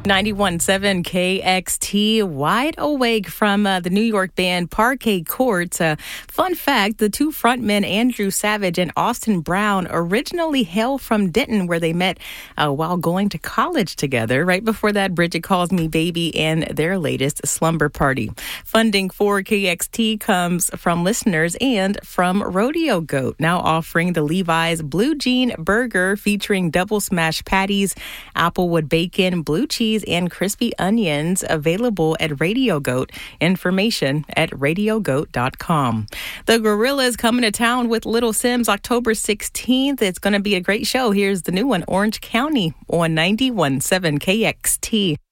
91.7 KXT, wide awake from the New York band Parquet Courts. Fun fact, the two frontmen, Andrew Savage and Austin Brown, originally hail from Denton, where they met while going to college together. Right before that, Bridget Calls Me Baby and their latest, Slumber Party. Funding for KXT comes from listeners and from Rodeo Goat, now offering the Levi's Blue Jean Burger featuring double smash patties, applewood bacon, blue cheese, and crispy onions, available at Radio Goat. Information at radiogoat.com. The Gorillaz coming to town with Little Simz October 16th. It's going to be a great show. Here's the new one, Orange County, on 91.7 KXT.